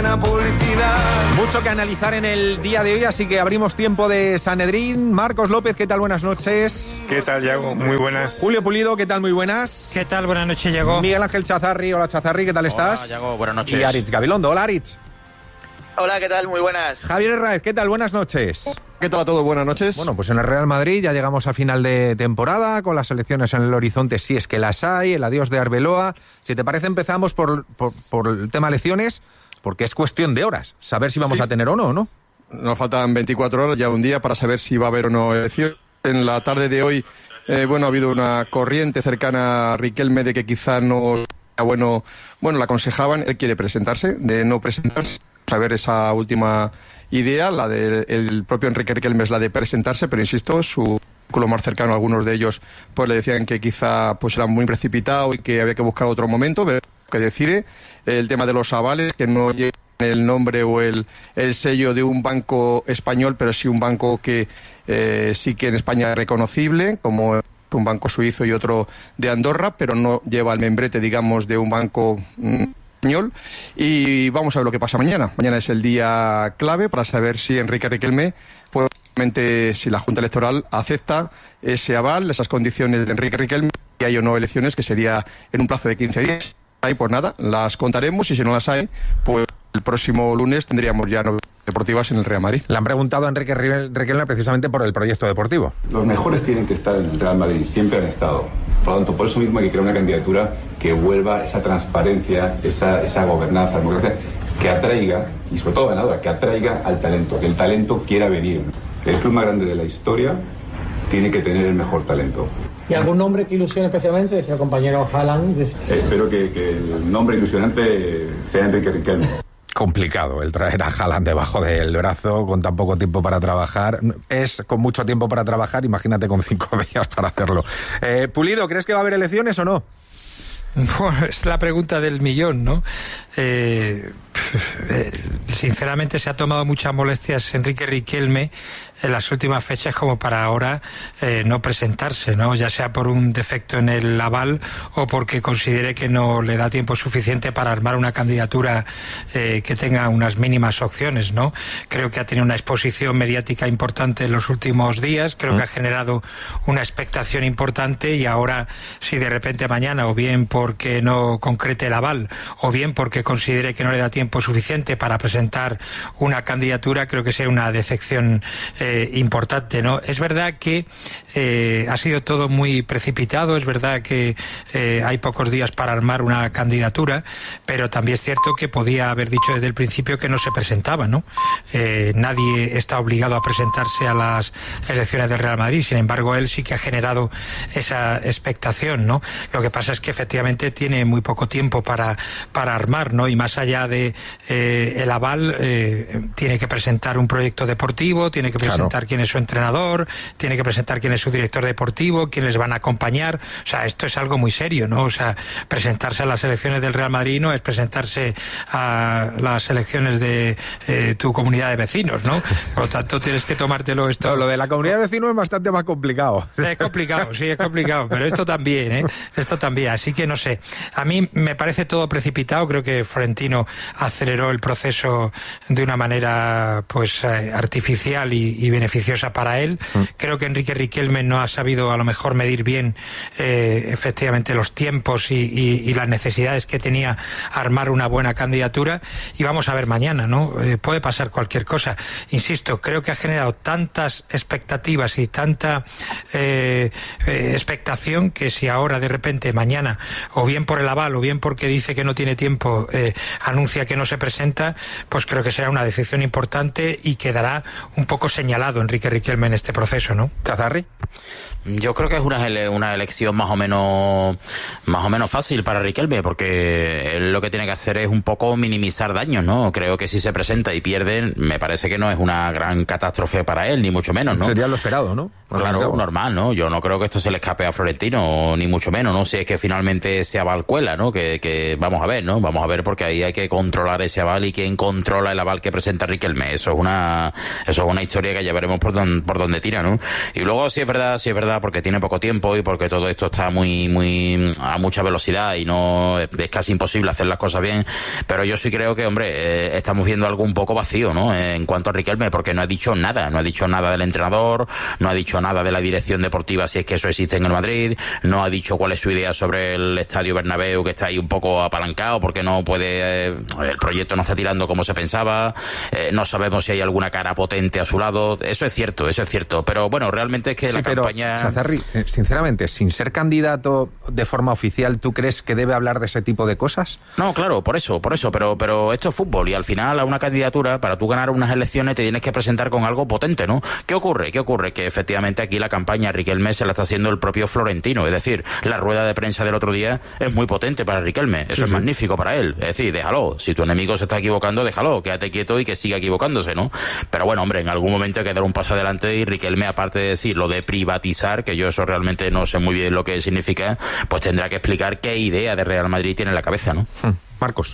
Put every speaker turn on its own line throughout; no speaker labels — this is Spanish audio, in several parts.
buena publicidad.
Mucho que analizar en el día de hoy, así que abrimos tiempo de Sanedrín. Marcos López, ¿qué tal? Buenas noches.
¿Qué tal, Yago? Muy buenas.
Julio Pulido, ¿qué tal? Muy buenas.
¿Qué tal? Buenas noches, Yago.
Miguel Ángel Chazarri, hola Chazarri, ¿qué tal estás?
Hola, Yago, buenas noches.
Y Aritz Gabilondo, hola Aritz.
Hola, ¿qué tal? Muy buenas.
Javier Herráez, ¿qué tal? Buenas noches.
¿Qué tal a todos? Buenas noches.
Bueno, pues en el Real Madrid ya llegamos a final de temporada, con las elecciones en el horizonte, si es que las hay, el adiós de Arbeloa. Si te parece, empezamos por el tema elecciones, porque es cuestión de horas, saber si vamos a tener o no, ¿no?
Nos faltan 24 horas, ya un día, para saber si va a haber o no elección. En la tarde de hoy, ha habido una corriente cercana a Riquelme de que quizá no sea bueno, le aconsejaban, él quiere presentarse, de no presentarse, saber esa última idea, la del propio Enrique Riquelme es la de presentarse, pero insisto, su círculo más cercano, algunos de ellos, pues le decían que quizá pues era muy precipitado y que había que buscar otro momento, pero que decide el tema de los avales, que no lleven el nombre o el sello de un banco español, pero sí un banco que sí que en España es reconocible, como un banco suizo y otro de Andorra, pero no lleva el membrete, digamos, de un banco español. Y vamos a ver lo que pasa mañana. Mañana es el día clave para saber si Enrique Riquelme, pues obviamente, si la Junta Electoral acepta ese aval, esas condiciones de Enrique Riquelme, y hay o no elecciones, que sería en un plazo de 15 días. Ahí pues nada, las contaremos, y si no las hay, pues el próximo lunes tendríamos ya novedades deportivas en el Real Madrid.
Le han preguntado a Enrique Riquelme precisamente por el proyecto deportivo.
Los mejores tienen que estar en el Real Madrid, siempre han estado. Por lo tanto, por eso mismo hay que crear una candidatura que vuelva esa transparencia, esa gobernanza democrática, que atraiga, y sobre todo ganadora, que atraiga al talento, que el talento quiera venir. El club más grande de la historia tiene que tener el mejor talento.
¿Y algún nombre que ilusione especialmente? Decía el compañero Haaland.
Espero que el nombre ilusionante sea Enrique Riquelme.
Complicado el traer a Haaland debajo del brazo con tan poco tiempo para trabajar. Es con mucho tiempo para trabajar, imagínate con 5 días para hacerlo. Pulido, ¿crees que va a haber elecciones o no?
Bueno, es la pregunta del millón, ¿no? Sinceramente se ha tomado muchas molestias Enrique Riquelme en las últimas fechas como para ahora no presentarse, ¿no? Ya sea por un defecto en el aval o porque considere que no le da tiempo suficiente para armar una candidatura que tenga unas mínimas opciones, ¿no? Creo que ha tenido una exposición mediática importante en los últimos días, creo que ha generado una expectación importante, y ahora, si de repente mañana, o bien porque no concrete el aval, o bien porque considere que no le da tiempo suficiente para presentar una candidatura, creo que sería una decepción importante, ¿no? Es verdad que ha sido todo muy precipitado, es verdad que hay pocos días para armar una candidatura, pero también es cierto que podía haber dicho desde el principio que no se presentaba, ¿no? Nadie está obligado a presentarse a las elecciones del Real Madrid, sin embargo él sí que ha generado esa expectación, ¿no? Lo que pasa es que efectivamente tiene muy poco tiempo para armar, ¿no? Y más allá de el aval, tiene que presentar un proyecto deportivo, tiene que presentar quién es su entrenador, tiene que presentar quién es su director deportivo, quiénes van a acompañar. O sea, esto es algo muy serio, ¿no? O sea, presentarse a las elecciones del Real Madrid no es presentarse a las elecciones de tu comunidad de vecinos, ¿no? Por lo tanto, tienes que tomártelo esto.
No, lo de la comunidad de vecinos es bastante más complicado.
Es complicado, sí, es complicado, pero esto también, ¿eh? Esto también, así que no sé. A mí me parece todo precipitado, creo que Florentino aceleró el proceso de una manera pues artificial y beneficiosa para él. Creo que Enrique Riquelme no ha sabido a lo mejor medir bien efectivamente los tiempos y las necesidades que tenía armar una buena candidatura, y vamos a ver mañana, ¿no? Puede pasar cualquier cosa. Insisto, creo que ha generado tantas expectativas y tanta expectación que si ahora de repente mañana, o bien por el aval o bien porque dice que no tiene tiempo, anuncia que no se presenta, pues creo que será una decisión importante y quedará un poco señalado Enrique Riquelme en este proceso, ¿no?
¿Chazarri?
Yo creo que es una elección más o menos fácil para Riquelme, porque él lo que tiene que hacer es un poco minimizar daños, ¿no? Creo que si se presenta y pierde, me parece que no es una gran catástrofe para él, ni mucho menos, ¿no?
Sería lo esperado, ¿no?
Claro, normal, ¿no? Yo no creo que esto se le escape a Florentino, ni mucho menos, ¿no? Si es que finalmente ese aval cuela, ¿no? Que vamos a ver, ¿no? Vamos a ver, porque ahí hay que controlar ese aval y que encontrar controla el aval que presenta Riquelme. Eso es una historia que ya veremos por dónde tira, ¿no? Y luego sí es verdad, porque tiene poco tiempo y porque todo esto está muy a mucha velocidad y no es casi imposible hacer las cosas bien, pero yo sí creo que, hombre, estamos viendo algo un poco vacío, ¿no? En cuanto a Riquelme, porque no ha dicho nada del entrenador, no ha dicho nada de la dirección deportiva, si es que eso existe en el Madrid, no ha dicho cuál es su idea sobre el Estadio Bernabéu, que está ahí un poco apalancado porque no puede, el proyecto no está tirando como se pensaba, no sabemos si hay alguna cara potente a su lado. Eso es cierto, pero bueno, realmente es que la campaña...
Chazarri, sinceramente, sin ser candidato de forma oficial, ¿tú crees que debe hablar de ese tipo de cosas?
No, claro, por eso, pero esto es fútbol y al final a una candidatura, para tú ganar unas elecciones te tienes que presentar con algo potente, ¿no? ¿Qué ocurre? Que efectivamente aquí la campaña Riquelme se la está haciendo el propio Florentino, es decir, la rueda de prensa del otro día es muy potente para Riquelme, eso es magnífico para él, es decir, déjalo, si tu enemigo se está equivocando, déjalo, quédate quieto y que siga equivocándose, ¿no? Pero bueno, hombre, en algún momento hay que dar un paso adelante y Riquelme, aparte de decir lo de privatizar, que yo eso realmente no sé muy bien lo que significa, pues tendrá que explicar qué idea de Real Madrid tiene en la cabeza, ¿no?
Marcos.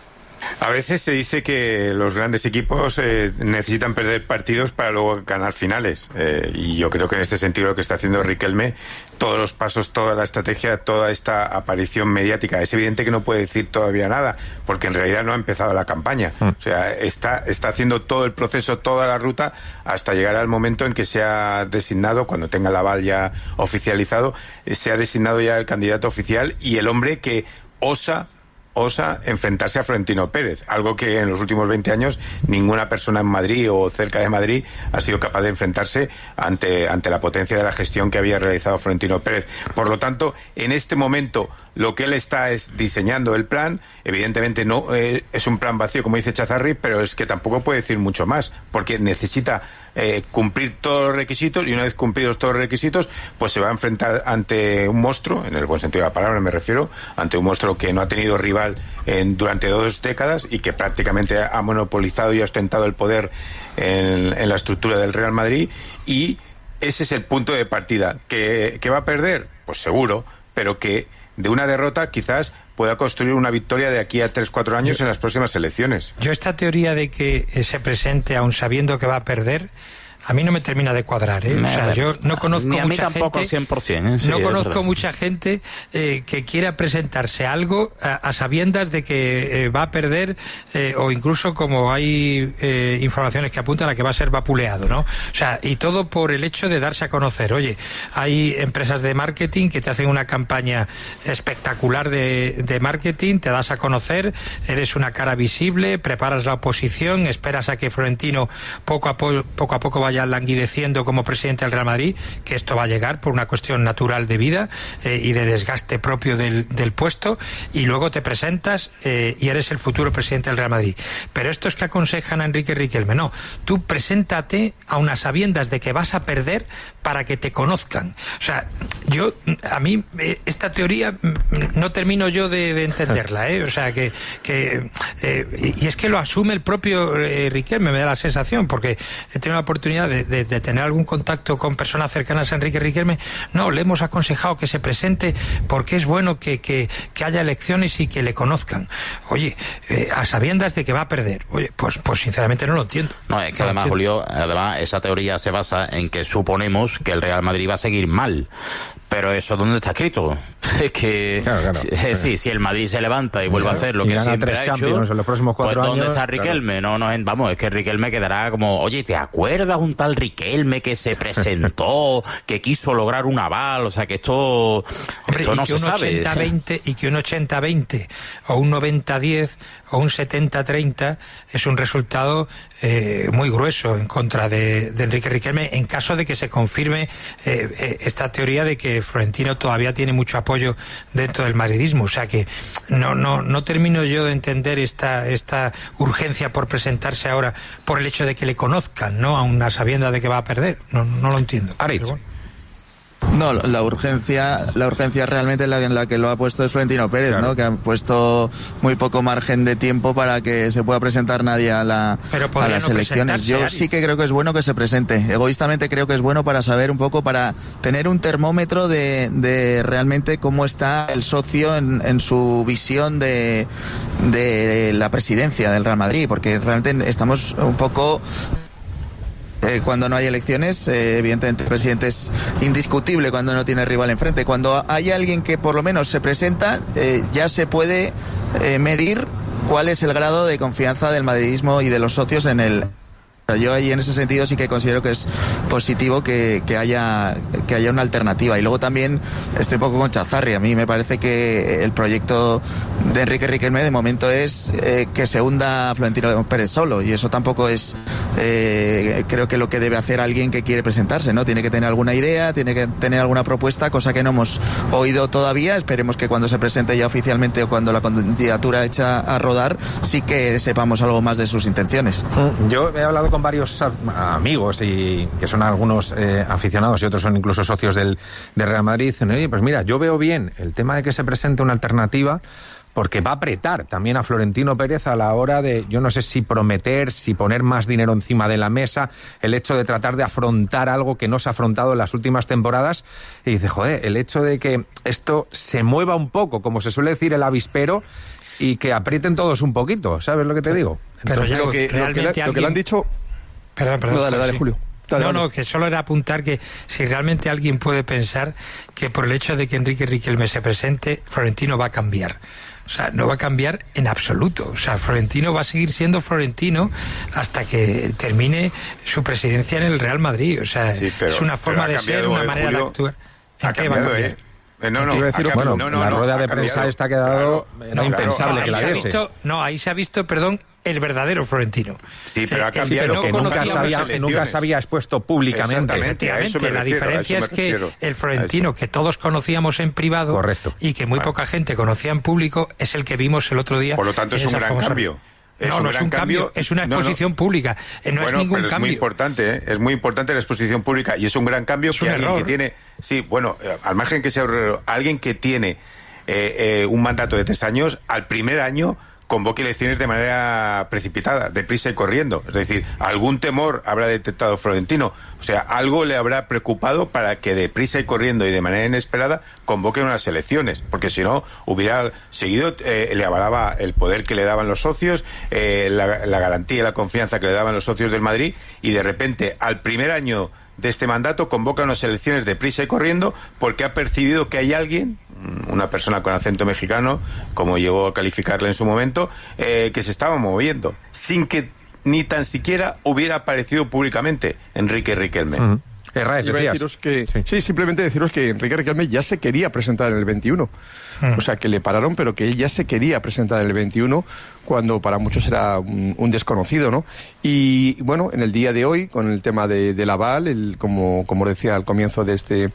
A veces se dice que los grandes equipos necesitan perder partidos para luego ganar finales. Y yo creo que en este sentido lo que está haciendo Riquelme, todos los pasos, toda la estrategia, toda esta aparición mediática, es evidente que no puede decir todavía nada, porque en realidad no ha empezado la campaña. O sea, está haciendo todo el proceso, toda la ruta, hasta llegar al momento en que se ha designado, cuando tenga el aval ya oficializado, se ha designado ya el candidato oficial y el hombre que osa enfrentarse a Florentino Pérez, algo que en los últimos 20 años ninguna persona en Madrid o cerca de Madrid ha sido capaz de enfrentarse ante la potencia de la gestión que había realizado Florentino Pérez. Por lo tanto, en este momento lo que él está es diseñando el plan. Evidentemente no es un plan vacío, como dice Chazarri, pero es que tampoco puede decir mucho más, porque necesita cumplir todos los requisitos, y una vez cumplidos todos los requisitos, pues se va a enfrentar ante un monstruo, en el buen sentido de la palabra me refiero, ante un monstruo que no ha tenido rival durante 2 décadas y que prácticamente ha monopolizado y ha ostentado el poder en la estructura del Real Madrid, y ese es el punto de partida. ¿Que va a perder? Pues seguro, pero que de una derrota quizás pueda construir una victoria de aquí a 3-4 años en las próximas elecciones.
Yo esta teoría de que se presente aún sabiendo que va a perder, a mí no me termina de cuadrar, ¿eh? O sea, yo no conozco
ni a mí
mucha
tampoco
gente,
100%, sí,
no conozco mucha gente que quiera presentarse algo a sabiendas de que va a perder, o incluso como hay informaciones que apuntan a que va a ser vapuleado, ¿no? O sea, y todo por el hecho de darse a conocer. Oye, hay empresas de marketing que te hacen una campaña espectacular de marketing, te das a conocer, eres una cara visible, preparas la oposición, esperas a que Florentino poco a poco vaya languideciendo como presidente del Real Madrid, que esto va a llegar por una cuestión natural de vida y de desgaste propio del puesto, y luego te presentas y eres el futuro presidente del Real Madrid. Pero estos que aconsejan a Enrique Riquelme, no, tú preséntate a unas sabiendas de que vas a perder para que te conozcan. O sea, a mí esta teoría no termino yo de entenderla, ¿eh? O sea, y es que lo asume el propio Riquelme, me da la sensación, porque he tenido la oportunidad de tener algún contacto con personas cercanas a Enrique Riquelme. No, le hemos aconsejado que se presente porque es bueno que haya elecciones y que le conozcan. Oye, a sabiendas de que va a perder. Oye, pues sinceramente no lo entiendo.
No, es que además, Julio, esa teoría se basa en que suponemos que el Real Madrid va a seguir mal. Pero eso, ¿dónde está escrito? Es que, claro. Es decir, si el Madrid se levanta y vuelve a hacer lo que siempre ha hecho,
en los próximos 4
pues ¿dónde
años,
está Riquelme? Claro. Vamos, es que Riquelme quedará como, oye, ¿te acuerdas un tal Riquelme que se presentó, que quiso lograr un aval? O sea, que esto no se sabe.
80-20, y que un 80-20 o un 90-10 o un 70-30 es un resultado muy grueso en contra de Enrique Riquelme, en caso de que se confirme esta teoría de que Florentino todavía tiene mucho apoyo dentro del madridismo. O sea que no termino yo de entender esta urgencia por presentarse ahora por el hecho de que le conozcan, ¿no? A una sabienda de que va a perder. No lo entiendo.
Aritz.
No, la urgencia realmente en la que lo ha puesto es Florentino Pérez, claro, ¿no? Que ha puesto muy poco margen de tiempo para que se pueda presentar nadie a las elecciones. Yo sí que creo que es bueno que se presente. Egoístamente creo que es bueno para saber un poco, para tener un termómetro de realmente cómo está el socio en su visión de la presidencia del Real Madrid, porque realmente estamos un poco... cuando no hay elecciones, evidentemente el presidente es indiscutible cuando no tiene rival enfrente. Cuando hay alguien que por lo menos se presenta, ya se puede medir cuál es el grado de confianza del madridismo y de los socios en el... Yo ahí en ese sentido sí que considero que es positivo que haya una alternativa. Y luego también estoy un poco con Chazarri. A mí me parece que el proyecto de Enrique Riquelme de momento es que se hunda Florentino Pérez solo, y eso tampoco es creo que lo que debe hacer alguien que quiere presentarse, ¿no? Tiene que tener alguna idea, tiene que tener alguna propuesta, cosa que no hemos oído todavía. Esperemos que cuando se presente ya oficialmente o cuando la candidatura echa a rodar sí que sepamos algo más de sus intenciones.
Yo he hablado con varios amigos y que son algunos aficionados y otros son incluso socios del Real Madrid. Dicen, oye, pues mira, yo veo bien el tema de que se presente una alternativa, porque va a apretar también a Florentino Pérez a la hora de, yo no sé si prometer, si poner más dinero encima de la mesa, el hecho de tratar de afrontar algo que no se ha afrontado en las últimas temporadas. Y dice, joder, el hecho de que esto se mueva un poco, como se suele decir, el avispero, y que aprieten todos un poquito, ¿sabes lo que te digo?
Entonces, pero lo que le han dicho...
Perdón.
No, dale,
sí.
Julio.
No, que solo era apuntar que si realmente alguien puede pensar que por el hecho de que Enrique Riquelme se presente, Florentino va a cambiar. O sea, no va a cambiar en absoluto. O sea, Florentino va a seguir siendo Florentino hasta que termine su presidencia en el Real Madrid. O sea, sí, es una forma de ser, una manera de actuar. ¿En qué va a cambiar?
La rueda de prensa esta ha quedado impensable que la diese.
Ahí se ha visto, el verdadero Florentino.
Sí, pero ha cambiado.
Que nunca se había expuesto públicamente.
Efectivamente, la diferencia es que el Florentino que todos conocíamos en privado, correcto, y que muy poca gente conocía en público, es el que vimos el otro día.
Por lo tanto, es un gran cambio.
No es un cambio, es una exposición pública. No es ningún cambio.
Es muy importante la exposición pública, y es un gran cambio que alguien que tiene... Sí, bueno, al margen que sea alguien que tiene un mandato de 3 años, al primer año convoque elecciones de manera precipitada, deprisa y corriendo. Es decir, algún temor habrá detectado Florentino. O sea, algo le habrá preocupado para que deprisa y corriendo y de manera inesperada convoquen unas elecciones. Porque si no, hubiera seguido, le avalaba el poder que le daban los socios, la garantía y la confianza que le daban los socios del Madrid, y de repente, al primer año de este mandato, convoca unas elecciones deprisa y corriendo porque ha percibido que hay alguien, una persona con acento mexicano, como llegó a calificarle en su momento, que se estaba moviendo, sin que ni tan siquiera hubiera aparecido públicamente Enrique Riquelme.
Simplemente deciros que Enrique Riquelme ya se quería presentar en el 21. O sea, que le pararon, pero que él ya se quería presentar en el 21, cuando para muchos era un desconocido, ¿no? Y bueno, en el día de hoy, con el tema del aval, como decía al comienzo de este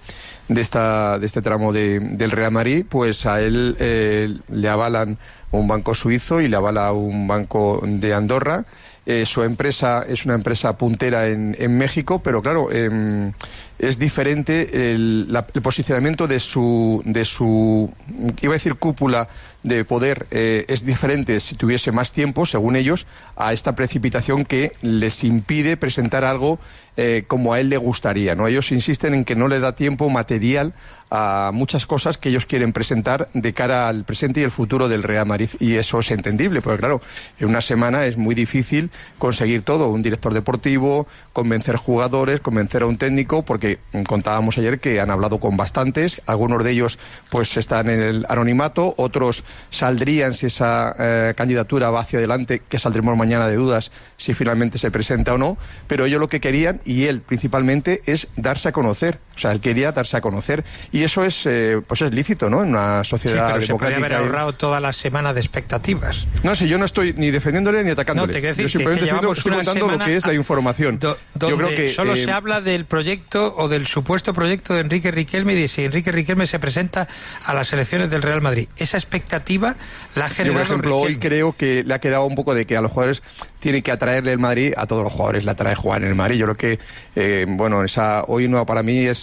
tramo del Real Madrid, pues a él le avalan un banco suizo y le avala un banco de Andorra. Su empresa es una empresa puntera en México, pero claro, es diferente el posicionamiento de su iba a decir cúpula de poder, es diferente si tuviese más tiempo, según ellos, a esta precipitación que les impide presentar algo como a él le gustaría, ¿no? Ellos insisten en que no le da tiempo material a muchas cosas que ellos quieren presentar de cara al presente y el futuro del Real Madrid, y eso es entendible, porque claro, en una semana es muy difícil conseguir todo, un director deportivo, convencer jugadores, convencer a un técnico, porque contábamos ayer que han hablado con bastantes, algunos de ellos pues están en el anonimato, otros saldrían si esa candidatura va hacia adelante, que saldremos mañana de dudas si finalmente se presenta o no, pero ellos lo que querían, y él principalmente, es darse a conocer. O sea, él quería darse a conocer, y eso es pues es lícito, ¿no? En una sociedad democrática.
Se podría haber ahorrado toda la semana de expectativas.
No sé, yo no estoy ni defendiéndole ni atacándole.
No, te quiero decir
yo simplemente
que llevamos
estoy contando lo que es la información.
Yo creo que solo se habla del proyecto o del supuesto proyecto de Enrique Riquelme, y de si Enrique Riquelme se presenta a las elecciones del Real Madrid. Esa expectativa la ha generado.
Yo, por ejemplo,
Riquelme.
Hoy creo que le ha quedado un poco de que a los jugadores tiene que atraerle el Madrid, a todos los jugadores le atrae jugar en el Madrid. Yo creo que, hoy no, para mí es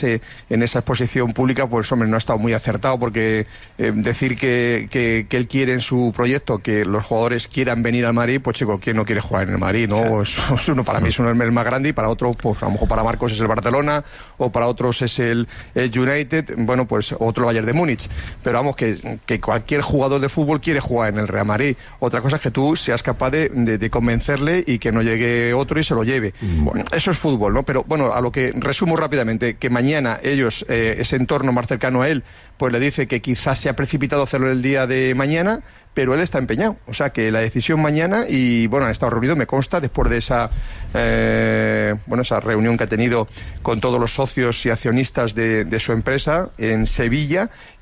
en esa exposición pública, pues hombre, no ha estado muy acertado, porque decir que él quiere en su proyecto que los jugadores quieran venir al Madrid, pues chico, ¿quién no quiere jugar en el Madrid? ¿No? Uno, para mí es uno el más grande, y para otro, pues a lo mejor para Marcos es el Barcelona, o para otros es el United, bueno, pues otro el Bayern de Múnich. Pero vamos, que cualquier jugador de fútbol quiere jugar en el Real Madrid. Otra cosa es que tú seas capaz de convencerle y que no llegue otro y se lo lleve. Bueno, eso es fútbol, ¿no? Pero bueno, a lo que resumo rápidamente, que mañana ellos, ese entorno más cercano a él, pues le dice que quizás se ha precipitado hacerlo el día de mañana, pero él está empeñado. O sea, que la decisión mañana, y bueno, han estado reunidos, me consta, después de esa esa reunión que ha tenido con todos los socios y accionistas de su empresa en Sevilla,